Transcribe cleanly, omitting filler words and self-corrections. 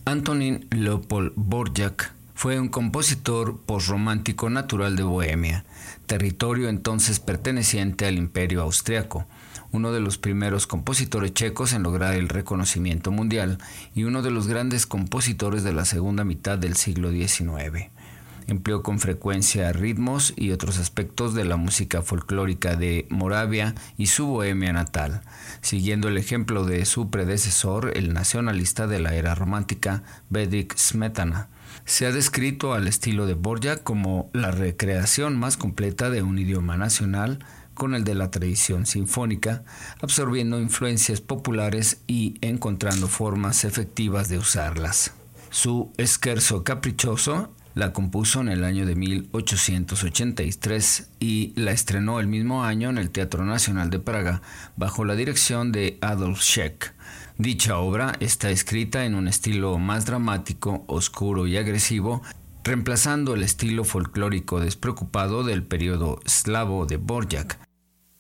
Antonín Leopold Dvořák fue un compositor posromántico natural de Bohemia, territorio entonces perteneciente al Imperio Austriaco, uno de los primeros compositores checos en lograr el reconocimiento mundial y uno de los grandes compositores de la segunda mitad del siglo XIX. Empleó con frecuencia ritmos y otros aspectos de la música folclórica de Moravia y su Bohemia natal, siguiendo el ejemplo de su predecesor, el nacionalista de la era romántica, Bedřich Smetana. Se ha descrito al estilo de Dvořák como la recreación más completa de un idioma nacional con el de la tradición sinfónica, absorbiendo influencias populares y encontrando formas efectivas de usarlas. Su Scherzo caprichoso la compuso en el año de 1883 y la estrenó el mismo año en el Teatro Nacional de Praga bajo la dirección de Adolf Scheck. Dicha obra está escrita en un estilo más dramático, oscuro y agresivo, reemplazando el estilo folclórico despreocupado del periodo eslavo de Dvořák,